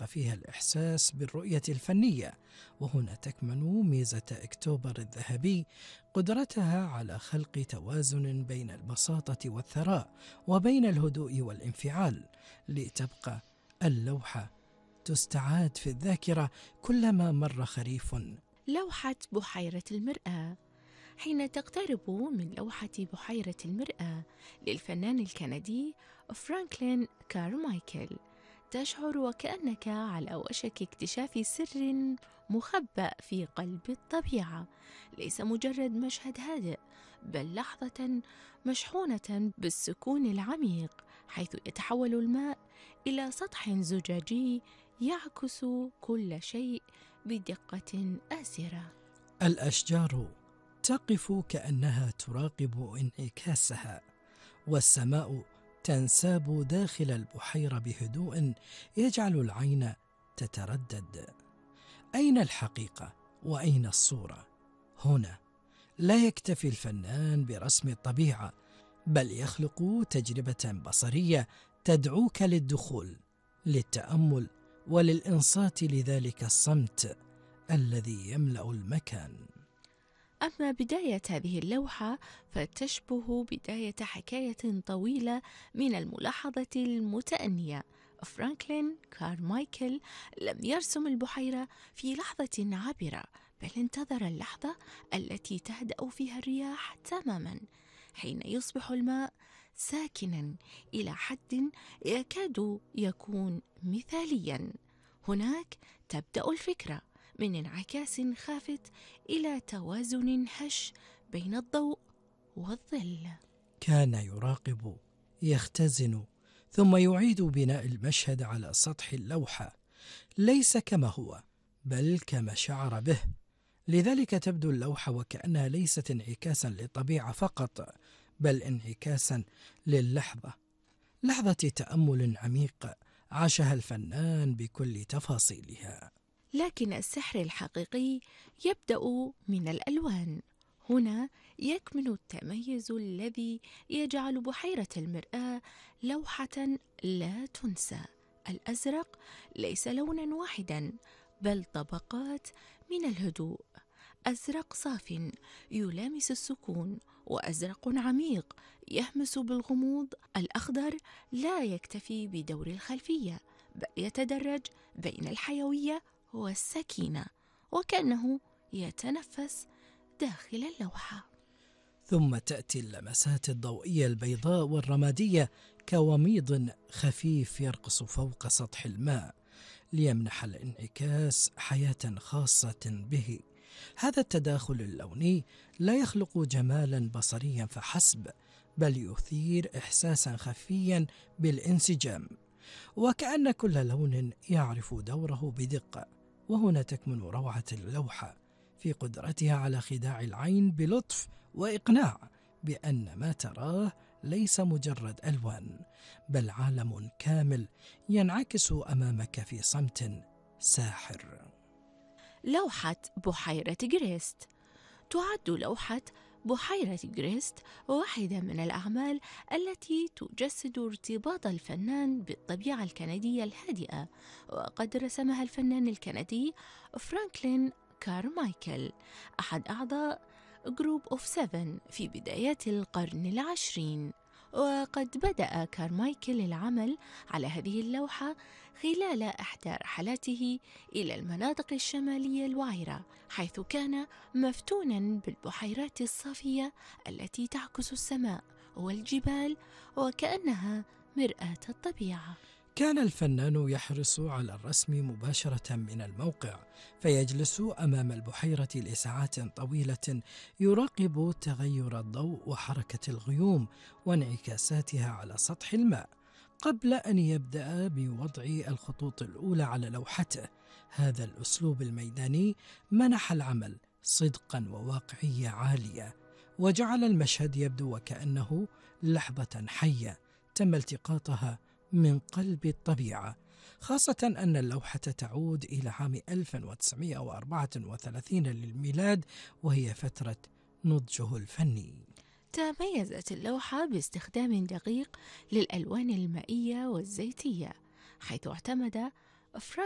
فيها الإحساس بالرؤية الفنية، وهنا تكمن ميزة أكتوبر الذهبي، قدرتها على خلق توازن بين البساطة والثراء وبين الهدوء والانفعال، لتبقى اللوحة تستعاد في الذاكرة كلما مر خريف. لوحة بحيرة المرآة. حين تقترب من لوحة بحيرة المرآة للفنان الكندي فرانكلين كارمايكل، تشعر وكأنك على وشك اكتشاف سر مخبأ في قلب الطبيعة، ليس مجرد مشهد هادئ، بل لحظة مشحونة بالسكون العميق، حيث يتحول الماء إلى سطح زجاجي يعكس كل شيء بدقة آسرة. الأشجار تقف كأنها تراقب انعكاسها، والسماء تنساب داخل البحيرة بهدوء يجعل العين تتردد. أين الحقيقة وأين الصورة؟ هنا لا يكتفي الفنان برسم الطبيعة، بل يخلق تجربة بصرية تدعوك للدخول، للتأمل وللإنصات لذلك الصمت الذي يملأ المكان. أما بداية هذه اللوحة فتشبه بداية حكاية طويلة من الملاحظة المتأنية. فرانكلين كارمايكل لم يرسم البحيرة في لحظة عابرة، بل انتظر اللحظة التي تهدأ فيها الرياح تماما، حين يصبح الماء ساكنا إلى حد يكاد يكون مثاليا. هناك تبدأ الفكرة من انعكاس خافت إلى توازن هش بين الضوء والظل. كان يراقب، يختزن، ثم يعيد بناء المشهد على سطح اللوحة، ليس كما هو بل كما شعر به. لذلك تبدو اللوحة وكأنها ليست انعكاسا للطبيعة فقط، بل انعكاسا للحظة، لحظة تأمل عميق عاشها الفنان بكل تفاصيلها. لكن السحر الحقيقي يبدأ من الألوان. هنا يكمن التميز الذي يجعل بحيرة المرآة لوحة لا تنسى. الأزرق ليس لونا واحدا، بل طبقات من الهدوء. أزرق صاف يلامس السكون، وأزرق عميق يهمس بالغموض. الأخضر لا يكتفي بدور الخلفية، بل يتدرج بين الحيوية والسكينة، وكأنه يتنفس داخل اللوحة. ثم تأتي اللمسات الضوئية البيضاء والرمادية كوميض خفيف يرقص فوق سطح الماء، ليمنح الانعكاس حياة خاصة به. هذا التداخل اللوني لا يخلق جمالا بصريا فحسب، بل يثير إحساسا خفيا بالانسجام، وكأن كل لون يعرف دوره بدقة. وهنا تكمن روعة اللوحة، في قدرتها على خداع العين بلطف وإقناع بأن ما تراه ليس مجرد ألوان، بل عالم كامل ينعكس أمامك في صمت ساحر. لوحة بحيرة غريست. تعد لوحة بحيرة غريست واحدة من الأعمال التي تجسد ارتباط الفنان بالطبيعة الكندية الهادئة، وقد رسمها الفنان الكندي فرانكلين كارمايكل، أحد أعضاء جروب أوف 7 في بدايات القرن العشرين. وقد بدأ كارمايكل العمل على هذه اللوحة خلال إحدى رحلاته إلى المناطق الشمالية الوعرة، حيث كان مفتونا بالبحيرات الصافية التي تعكس السماء والجبال وكأنها مرآة الطبيعة. كان الفنان يحرص على الرسم مباشرة من الموقع، فيجلس أمام البحيرة لساعات طويلة يراقب تغير الضوء وحركة الغيوم وانعكاساتها على سطح الماء قبل أن يبدأ بوضع الخطوط الأولى على لوحته. هذا الأسلوب الميداني منح العمل صدقا وواقعية عالية، وجعل المشهد يبدو وكأنه لحظة حية تم التقاطها من قلب الطبيعة، خاصة أن اللوحة تعود إلى عام 1934 للميلاد، وهي فترة نضجه الفني. تميزت اللوحة باستخدام دقيق للألوان المائية والزيتية، حيث اعتمد